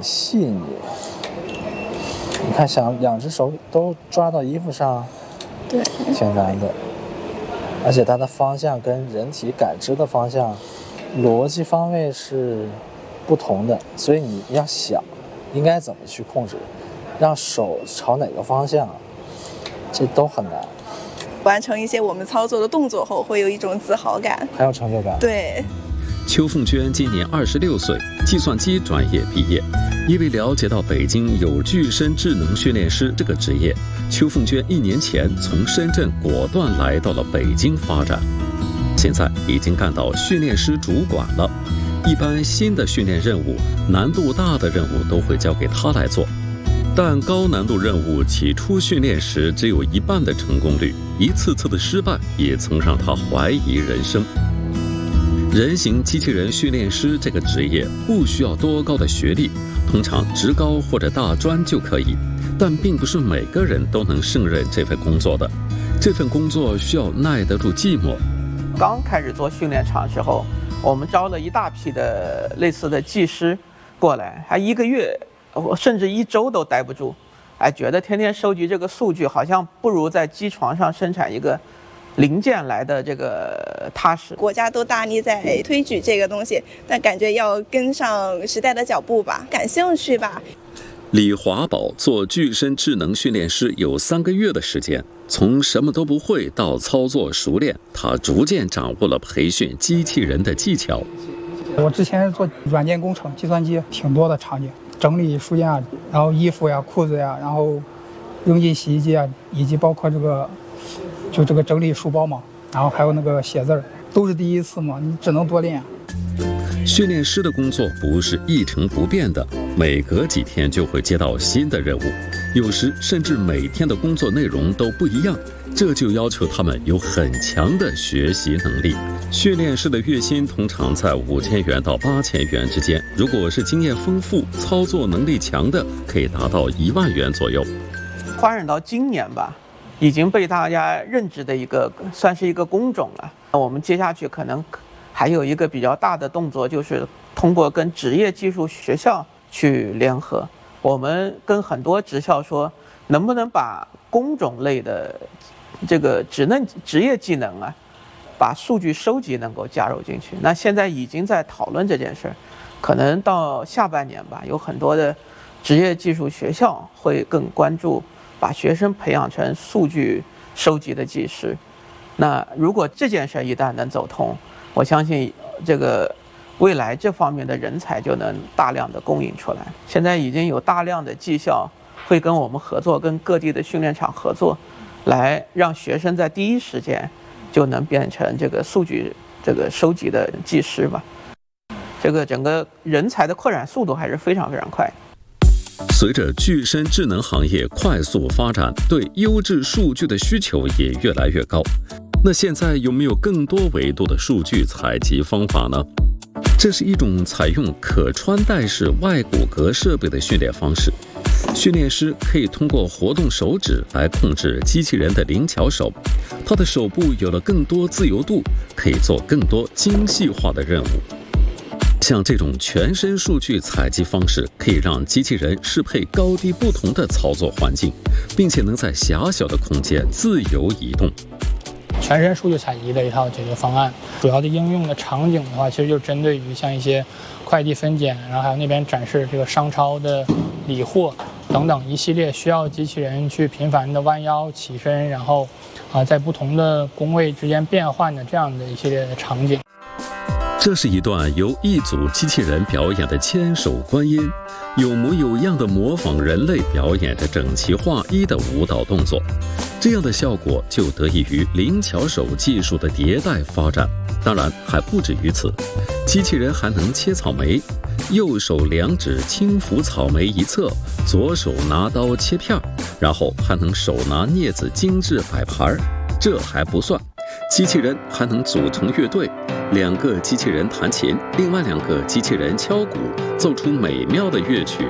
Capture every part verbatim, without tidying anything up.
细腻。你看，想两只手都抓到衣服上， 对， 挺难的。而且它的方向跟人体感知的方向、逻辑方位是不同的，所以你要想应该怎么去控制，让手朝哪个方向，这都很难。 完成一些我们操作的动作后，会有一种自豪感， 很有成就感。 对。 邱凤娟今年二十六岁，计算机专业毕业。因为了解到北京有具身智能训练师这个职业，邱凤娟一年前从深圳果断来到了北京发展。现在已经干到训练师主管了。一般新的训练任务，难度大的任务都会交给他来做。但高难度任务起初训练时只有一半的成功率，一次次的失败也曾让他怀疑人生。人形机器人训练师这个职业不需要多高的学历，通常职高或者大专就可以，但并不是每个人都能胜任这份工作的。这份工作需要耐得住寂寞。 刚开始做训练场时候，我们招了一大批的类似的技师过来，还一个月甚至一周都待不住，哎，觉得天天收集这个数据好像不如在机床上生产一个零件来的这个踏实。 国家都大力在推举这个东西，但感觉要跟上时代的脚步吧，感兴趣吧。 李华宝做具身智能训练师有三个月的时间，从什么都不会到操作熟练，他逐渐掌握了培训机器人的技巧。 我之前做软件工程，计算机挺多的场景，整理书件啊，然后衣服呀、裤子呀，然后扔进洗衣机啊，以及包括这个就这个整理书包嘛，然后还有那个写字儿，都是第一次嘛，你只能多练。 训练师的工作不是一成不变的，每隔几天就会接到新的任务，有时甚至每天的工作内容都不一样，这就要求他们有很强的学习能力。训练师的月薪通常在五千元到八千元之间，如果是经验丰富、操作能力强的，可以达到一万元左右。 发展到今年吧，已经被大家认知的一个算是一个工种了。我们接下去可能还有一个比较大的动作，就是通过跟职业技术学校去联合，我们跟很多职校说，能不能把工种类的这个职能职业技能啊，把数据收集能够加入进去。那现在已经在讨论这件事儿，可能到下半年吧，有很多的职业技术学校会更关注把学生培养成数据收集的技师。那如果这件事一旦能走通，我相信这个未来这方面的人才就能大量的供应出来。现在已经有大量的技校会跟我们合作，跟各地的训练场合作，来让学生在第一时间就能变成这个数据这个收集的技师吧。这个整个人才的扩展速度还是非常非常快。 随着具身智能行业快速发展，对优质数据的需求也越来越高。那现在有没有更多维度的数据采集方法呢？这是一种采用可穿戴式外骨骼设备的训练方式。训练师可以通过活动手指来控制机器人的灵巧手，他的手部有了更多自由度，可以做更多精细化的任务。像这种全身数据采集方式，可以让机器人适配高低不同的操作环境，并且能在狭小的空间自由移动。 全身数据采集的一套解决方案，主要的应用的场景的话，其实就针对于像一些快递分拣，然后还有那边展示这个商超的理货等等一系列需要机器人去频繁的弯腰起身，然后啊在不同的工位之间变换的这样的一系列的场景。 这是一段由一组机器人表演的千手观音，有模有样的模仿人类表演着整齐划一的舞蹈动作。这样的效果就得益于灵巧手技术的迭代发展。当然还不止于此，机器人还能切草莓，右手两指轻抚草莓一侧，左手拿刀切片，然后还能手拿镊子精致摆盘。这还不算，机器人还能组成乐队，两个机器人弹琴，另外两个机器人敲鼓，奏出美妙的乐曲。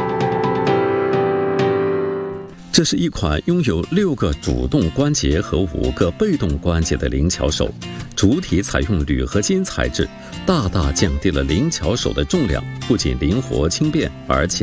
这是一款拥有六个主动关节和五个被动关节的灵巧手，主体采用铝合金材质，大大降低了灵巧手的重量，不仅灵活轻便，而且